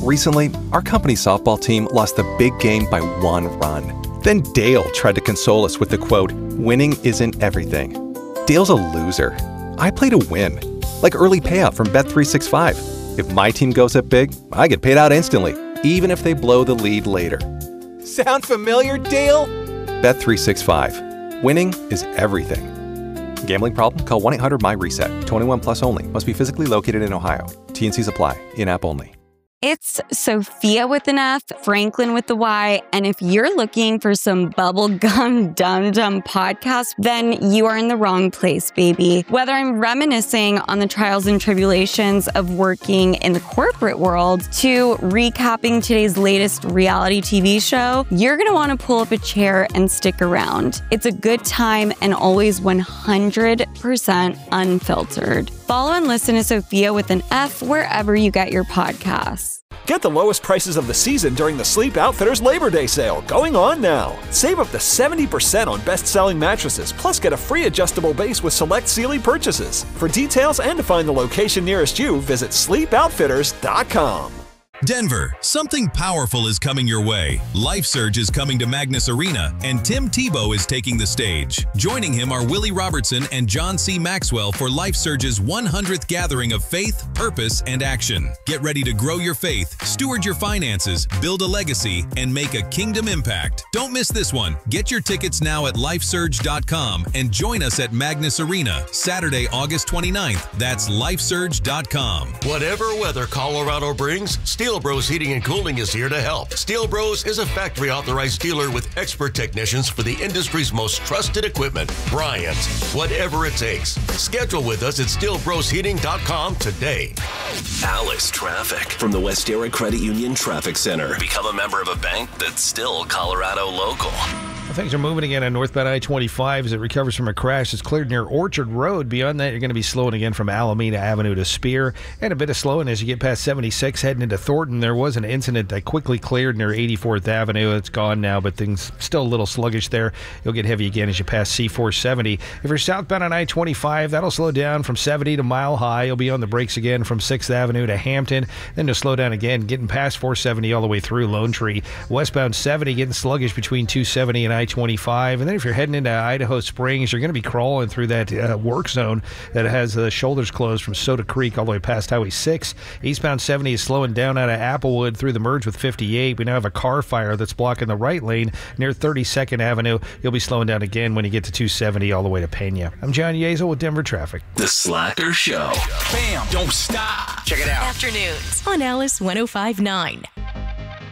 Recently, our company's softball team lost the big game by 1 run. Then Dale tried to console us with the quote, "Winning isn't everything." Dale's a loser. I play to win, like early payout from Bet365. If my team goes up big, I get paid out instantly, even if they blow the lead later. Sound familiar, Dale? Bet365. Winning is everything. Gambling problem? Call 1-800-MY-RESET. 21 plus only. Must be physically located in Ohio. T&Cs apply. In-app only. It's Sophia with an F, Franklin with the Y, and if you're looking for some bubblegum dum-dum podcast, then you are in the wrong place, baby. Whether I'm reminiscing on the trials and tribulations of working in the corporate world to recapping today's latest reality TV show, you're going to want to pull up a chair and stick around. It's a good time and always 100% unfiltered. Follow and listen to Sophia with an F wherever you get your podcasts. Get the lowest prices of the season during the Sleep Outfitters Labor Day sale, going on now. Save up to 70% on best-selling mattresses, plus get a free adjustable base with select Sealy purchases. For details and to find the location nearest you, visit sleepoutfitters.com. Denver, something powerful is coming your way. LifeSurge is coming to Magnus Arena, and Tim Tebow is taking the stage. Joining him are Willie Robertson and John C. Maxwell for LifeSurge's 100th gathering of faith, purpose, and action. Get ready to grow your faith, steward your finances, build a legacy, and make a kingdom impact. Don't miss this one. Get your tickets now at lifesurge.com and join us at Magnus Arena, Saturday, August 29th. That's lifesurge.com. Whatever weather Colorado brings, Steel Bros Heating and Cooling is here to help. Steel Bros is a factory-authorized dealer with expert technicians for the industry's most trusted equipment. Bryant, whatever it takes. Schedule with us at steelbrosheating.com today. Alice Traffic from the Westera Credit Union Traffic Center. Become a member of a bank that's still Colorado local. Things are moving again on northbound I-25 as it recovers from a crash. It's cleared near Orchard Road. Beyond that, you're going to be slowing again from Alameda Avenue to Spear. And a bit of slowing as you get past 76 heading into Thornton. There was an incident that quickly cleared near 84th Avenue. It's gone now, but things still a little sluggish there. You'll get heavy again as you pass C-470. If you're southbound on I-25, that'll slow down from 70 to Mile High. You'll be on the brakes again from 6th Avenue to Hampton. Then to slow down again, getting past 470 all the way through Lone Tree. Westbound 70 getting sluggish between 270 and I-25. And then if you're heading into Idaho Springs, you're going to be crawling through that work zone that has the shoulders closed from Soda Creek all the way past Highway 6. Eastbound 70 is slowing down out of Applewood through the merge with 58. We now have a car fire that's blocking the right lane near 32nd Avenue. You'll be slowing down again when you get to 270 all the way to Pena. I'm John Yeazel with Denver Traffic. The Slacker Show. Bam! Don't stop. Check it out. Afternoons on Alice 105.9.